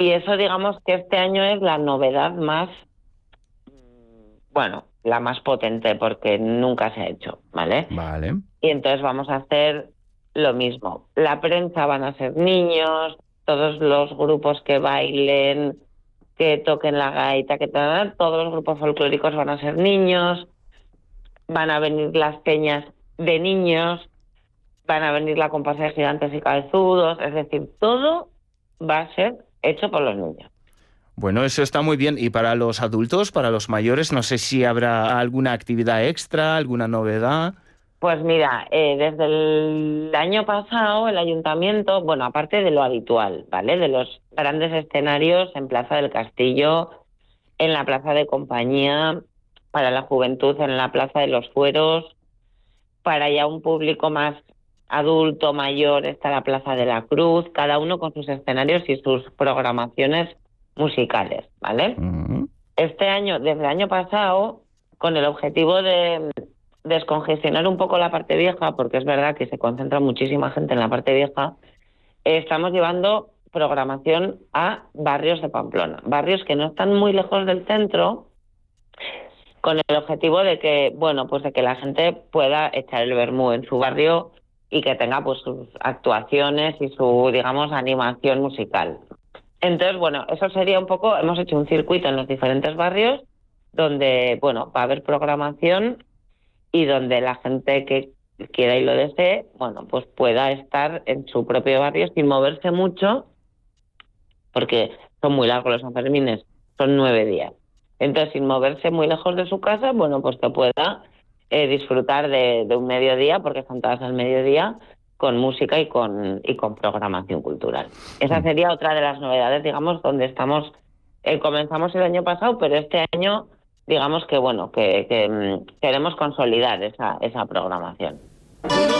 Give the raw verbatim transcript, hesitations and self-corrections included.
Y eso, digamos que este año es la novedad más, bueno, la más potente porque nunca se ha hecho, ¿vale? Vale. Y entonces vamos a hacer lo mismo. La prensa van a ser niños, todos los grupos que bailen, que toquen la gaita, que tal, todos los grupos folclóricos van a ser niños, van a venir las peñas de niños, van a venir la comparsa de gigantes y cabezudos, es decir, todo va a ser hecho por los niños. Bueno, eso está muy bien. Y para los adultos, para los mayores, no sé si habrá alguna actividad extra, alguna novedad. Pues mira, eh, desde el año pasado el ayuntamiento, bueno, aparte de lo habitual, ¿vale? De los grandes escenarios en Plaza del Castillo, en la Plaza de Compañía, para la juventud en la Plaza de los Fueros, para ya un público más adulto, mayor, está la Plaza de la Cruz, cada uno con sus escenarios y sus programaciones musicales, ¿vale? Mm. Este año, desde el año pasado, con el objetivo de descongestionar un poco la parte vieja, porque es verdad que se concentra muchísima gente en la parte vieja, eh, estamos llevando programación a barrios de Pamplona, barrios que no están muy lejos del centro, con el objetivo de que, bueno, pues de que la gente pueda echar el vermú en su barrio y que tenga pues sus actuaciones y su, digamos, animación musical. Entonces, bueno, eso sería un poco, hemos hecho un circuito en los diferentes barrios donde, bueno, va a haber programación y donde la gente que quiera y lo desee, bueno, pues pueda estar en su propio barrio sin moverse mucho, porque son muy largos los Sanfermines, son nueve días. Entonces, sin moverse muy lejos de su casa, bueno, pues que pueda eh, disfrutar de, de un mediodía, porque están todas al mediodía, con música y con, y con programación cultural. Esa sería otra de las novedades, digamos, donde estamos, eh, comenzamos el año pasado, pero este año, digamos que, bueno, que, que mm, queremos consolidar esa, esa programación.